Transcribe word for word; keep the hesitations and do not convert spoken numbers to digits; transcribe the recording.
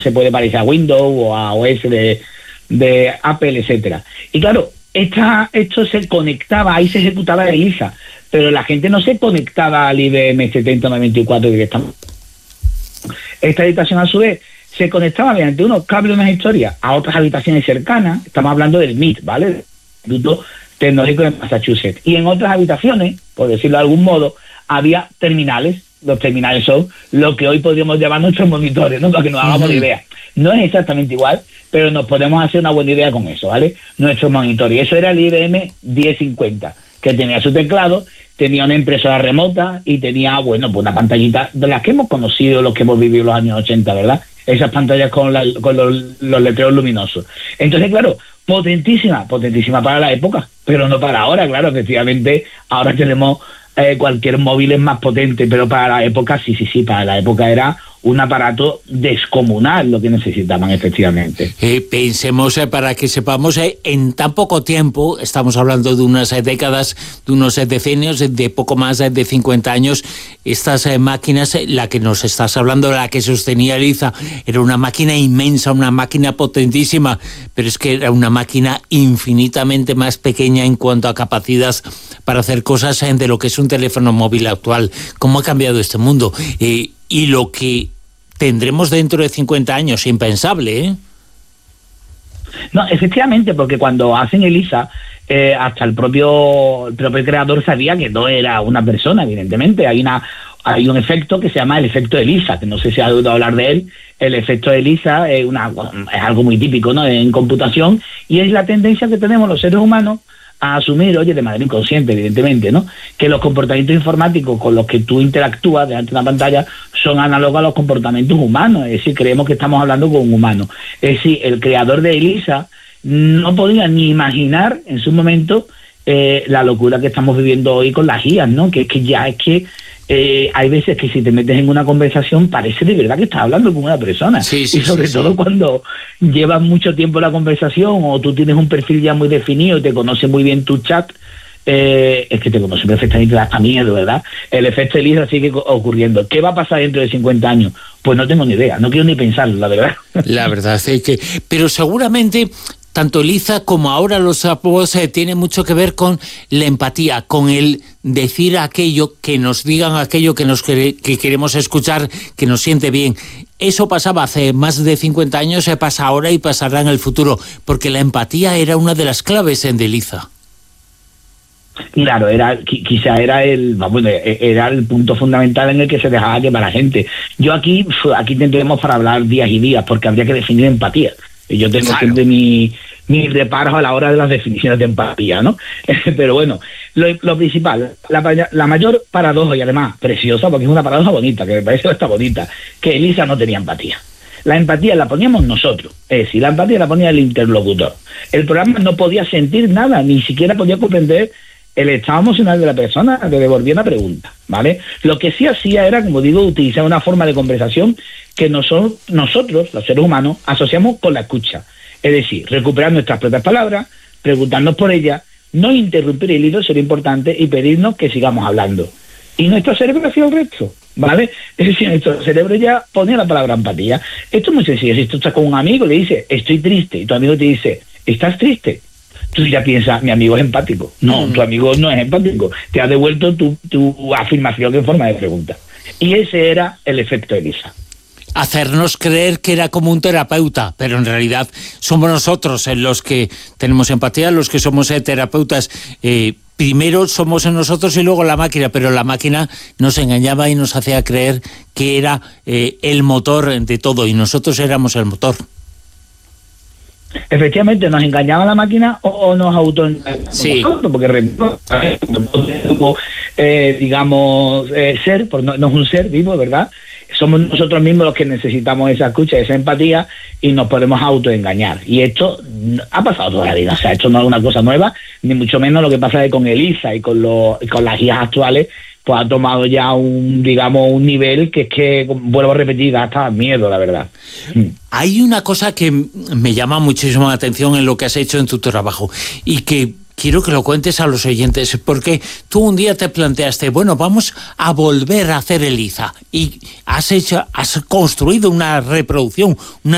se puede parecer a Windows o a O S de, de Apple, etcétera. Y claro, esta, esto se conectaba, ahí se ejecutaba ELIZA, pero la gente no se conectaba al I B M setenta noventa y cuatro directamente. Esta habitación, a su vez, se conectaba mediante unos cables, unas historias, a otras habitaciones cercanas. Estamos hablando del M I T, ¿vale? El Instituto Tecnológico de Massachusetts. Y en otras habitaciones, por decirlo de algún modo, había terminales. Los terminales son lo que hoy podríamos llamar nuestros monitores, ¿no? Para que nos hagamos uh-huh. idea. No es exactamente igual, pero nos podemos hacer una buena idea con eso, ¿vale? Nuestros monitores. Y eso era el I B M diez cincuenta, que tenía su teclado, tenía una impresora remota y tenía, bueno, pues una pantallita de las que hemos conocido, los que hemos vivido en los años ochenta, ¿verdad? Esas pantallas con, la, con los, los letreros luminosos. Entonces, claro, potentísima, potentísima para la época, pero no para ahora, claro, efectivamente, ahora tenemos eh, cualquier móvil es más potente, pero para la época, sí, sí, sí, para la época era un aparato descomunal lo que necesitaban, efectivamente. Eh, pensemos, eh, para que sepamos, eh, en tan poco tiempo, estamos hablando de unas eh, décadas, de unos eh, decenios, de poco más eh, de cincuenta años, estas eh, máquinas, eh, la que nos estás hablando, la que sostenía ELIZA, era una máquina inmensa, una máquina potentísima, pero es que era una máquina infinitamente más pequeña en cuanto a capacidad para hacer cosas eh, de lo que es un teléfono móvil actual. ¿Cómo ha cambiado este mundo? Eh, Y lo que tendremos dentro de cincuenta años, impensable, ¿eh? No, efectivamente, porque cuando hacen ELIZA, eh, hasta el propio, el propio creador sabía que no era una persona, evidentemente. Hay una hay un efecto que se llama el efecto ELIZA, que no sé si ha oído hablar de él. El efecto ELIZA es, una, es algo muy típico, ¿no?, en computación, y es la tendencia que tenemos los seres humanos a asumir, oye, de manera inconsciente, evidentemente, ¿no?, que los comportamientos informáticos con los que tú interactúas delante de una pantalla son análogos a los comportamientos humanos. Es decir, creemos que estamos hablando con un humano. Es decir, el creador de ELIZA no podía ni imaginar en su momento eh, la locura que estamos viviendo hoy con las I As, ¿no?, que es que ya es que Eh, hay veces que si te metes en una conversación parece de verdad que estás hablando con una persona. Sí, sí, y sobre sí, todo sí. cuando llevas mucho tiempo en la conversación o tú tienes un perfil ya muy definido y te conoce muy bien tu chat, eh, es que te conoce perfectamente, da hasta miedo, ¿verdad? El efecto ELIZA sigue ocurriendo. ¿Qué va a pasar dentro de cincuenta años? Pues no tengo ni idea, no quiero ni pensarlo, la verdad. La verdad es que... Pero seguramente... Tanto ELIZA como ahora los apps eh, tiene mucho que ver con la empatía, con el decir aquello, que nos digan aquello que nos que, que queremos escuchar, que nos siente bien. Eso pasaba hace más de cincuenta años, se pasa ahora y pasará en el futuro, porque la empatía era una de las claves en ELIZA. Claro, era quizá era el vamos, era el punto fundamental en el que se dejaba llevar a la gente. Yo aquí aquí tendremos para hablar días y días, porque habría que definir empatía. Yo tengo claro. siempre mi, mis reparos a la hora de las definiciones de empatía, ¿no? Pero bueno, lo, lo principal, la, la mayor paradoja, y además preciosa, porque es una paradoja bonita, que me parece que está bonita, que ELIZA no tenía empatía. La empatía la poníamos nosotros, es decir, la empatía la ponía el interlocutor. El programa no podía sentir nada, ni siquiera podía comprender el estado emocional de la persona que devolvía una pregunta, ¿vale? Lo que sí hacía era, como digo, utilizar una forma de conversación que nosotros, nosotros, los seres humanos, asociamos con la escucha. Es decir, recuperar nuestras propias palabras, preguntarnos por ellas, no interrumpir el hilo, sería importante, y pedirnos que sigamos hablando. Y nuestro cerebro hacía el resto, ¿vale? Es decir, nuestro cerebro ya ponía la palabra empatía. Esto es muy sencillo. Si tú estás con un amigo y le dices, estoy triste, y tu amigo te dice, ¿estás triste? Tú ya piensas, mi amigo es empático. No, mm. tu amigo no es empático. Te ha devuelto tu, tu afirmación en forma de pregunta. Y ese era el efecto ELIZA. Hacernos creer que era como un terapeuta, pero en realidad somos nosotros en los que tenemos empatía, los que somos eh, terapeutas. Eh, primero somos en nosotros y luego la máquina, pero la máquina nos engañaba y nos hacía creer que era eh, el motor de todo, y nosotros éramos el motor. Efectivamente, nos engañaba la máquina o, o nos autoengañamos. Sí. Porque eh, digamos, eh, ser, pues no, no es un ser vivo, ¿verdad? Somos nosotros mismos los que necesitamos esa escucha, esa empatía, y nos podemos autoengañar. Y esto ha pasado toda la vida. O sea, esto no es una cosa nueva, ni mucho menos. Lo que pasa es que con ELIZA y con, los, con las I As actuales, pues ha tomado ya un, digamos, un nivel que es que, vuelvo a repetir, da hasta miedo, la verdad. Hay una cosa que me llama muchísimo la atención en lo que has hecho en tu trabajo, y que quiero que lo cuentes a los oyentes, porque tú un día te planteaste, bueno, vamos a volver a hacer ELIZA, y has hecho, has construido una reproducción, una